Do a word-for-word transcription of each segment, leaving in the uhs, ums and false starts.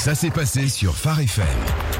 Ça s'est passé sur Phare F M.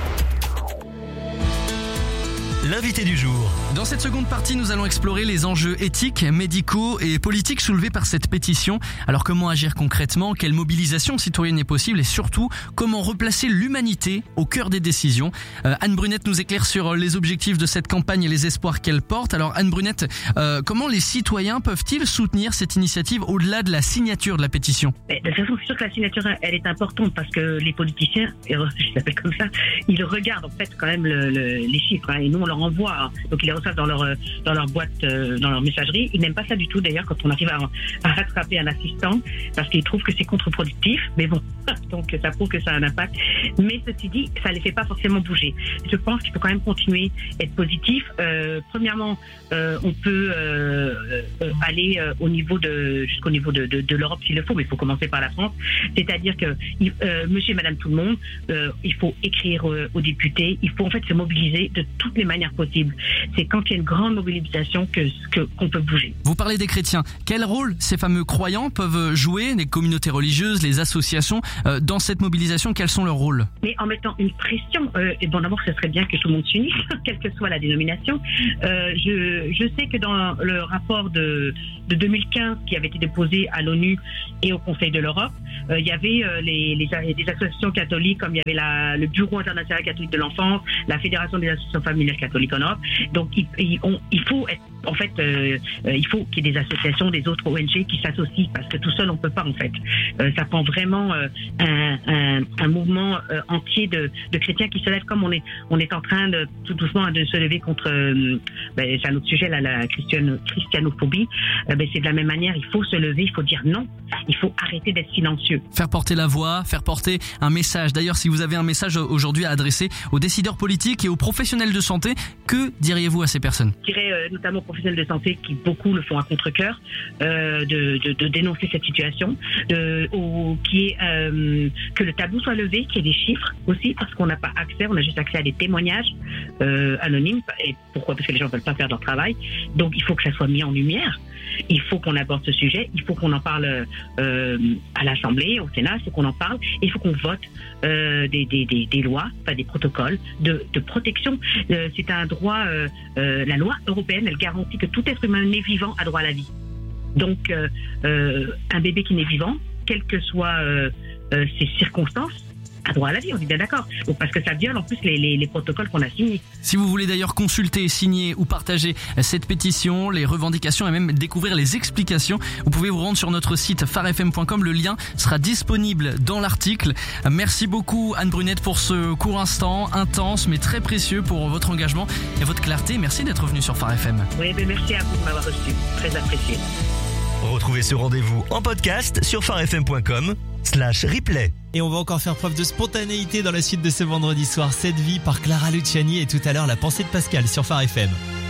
L'invité du jour. Dans cette seconde partie, nous allons explorer les enjeux éthiques, médicaux et politiques soulevés par cette pétition. Alors comment agir concrètement, quelle mobilisation citoyenne est possible et surtout comment replacer l'humanité au cœur des décisions. Euh, Anne Brunette nous éclaire sur les objectifs de cette campagne et les espoirs qu'elle porte. Alors Anne Brunette, euh, comment les citoyens peuvent-ils soutenir cette initiative au-delà de la signature de la pétition ? De toute façon, c'est sûr que la signature, elle est importante parce que les politiciens, je l'appelle comme ça, ils regardent en fait quand même le, le, les chiffres hein, et nous on leur envoie, hein. Donc ils les reçoivent dans leur dans leur boîte, euh, dans leur messagerie. Ils n'aiment pas ça du tout d'ailleurs quand on arrive à, à rattraper un assistant parce qu'ils trouvent que c'est contre-productif. Mais bon, donc ça prouve que ça a un impact. Mais ceci dit, ça les fait pas forcément bouger. Je pense qu'il faut quand même continuer à être positif. Euh, premièrement, euh, on peut euh, euh, aller euh, au niveau de jusqu'au niveau de, de, de l'Europe s'il le faut, mais il faut commencer par la France. C'est-à-dire que euh, Monsieur et Madame tout le monde, euh, il faut écrire euh, aux députés. Il faut en fait se mobiliser de toutes les manières possibles. C'est quand il y a une grande mobilisation que, que qu'on peut bouger. Vous parlez des chrétiens. Quel rôle ces fameux croyants peuvent jouer, les communautés religieuses, les associations, euh, dans cette mobilisation? Quels sont leurs rôles? Mais en mettant une pression, euh, et bon d'abord ce serait bien que tout le monde s'unisse, quelle que soit la dénomination. Euh, je, je sais que dans le rapport de, de deux mille quinze qui avait été déposé à l'ONU et au Conseil de l'Europe, euh, il y avait euh, les, les, les associations catholiques, comme il y avait la, le Bureau international catholique de l'enfance, la Fédération des associations familiales catholiques en Europe. Donc il, il, on, il faut être, en fait, euh, euh, il faut qu'il y ait des associations, des autres O N G qui s'associent parce que tout seul on peut pas en fait. Euh, ça prend vraiment euh, un, un, un mouvement euh, entier de, de chrétiens qui se lèvent comme on est, on est en train de tout doucement de se lever contre. Euh, ben, c'est un autre sujet là, la christiano, christianophobie. Euh, ben, c'est de la même manière. Il faut se lever, il faut dire non. Il faut arrêter d'être silencieux. Faire porter la voix, faire porter un message. D'ailleurs, si vous avez un message aujourd'hui à adresser aux décideurs politiques et aux professionnels de santé, que diriez-vous à ces personnes? Je dirais euh, notamment aux professionnels de santé qui beaucoup le font à contre-cœur, euh, de, de, de dénoncer cette situation, de, au, qui est, euh, que le tabou soit levé, qu'il y ait des chiffres aussi, parce qu'on n'a pas accès, on a juste accès à des témoignages euh, anonymes. Et pourquoi? Parce que les gens ne veulent pas faire leur travail. Donc il faut que ça soit mis en lumière. Il faut qu'on aborde ce sujet, il faut qu'on en parle euh, à l'Assemblée, au Sénat, il faut qu'on en parle, et il faut qu'on vote euh, des, des, des, des lois, enfin des protocoles de, de protection. Euh, c'est un droit, euh, euh, la loi européenne, elle garantit que tout être humain né vivant a droit à la vie. Donc euh, euh, un bébé qui naît vivant, quelles que soient euh, euh, ses circonstances, a droit à la vie, on est bien d'accord. Donc parce que ça viole en plus les, les, les protocoles qu'on a signés. Si vous voulez d'ailleurs consulter, signer ou partager cette pétition, les revendications et même découvrir les explications, vous pouvez vous rendre sur notre site phare f m point com. Le lien sera disponible dans l'article. Merci beaucoup Anne Brunette pour ce court instant intense mais très précieux pour votre engagement et votre clarté. Merci d'être venue sur Phare F M. Oui, ben merci à vous de m'avoir reçu. Très apprécié. Retrouvez ce rendez-vous en podcast sur phare f m point com slash replay. Et on va encore faire preuve de spontanéité dans la suite de ce vendredi soir. Cette vie par Clara Luciani et tout à l'heure la pensée de Pascal sur Phare F M.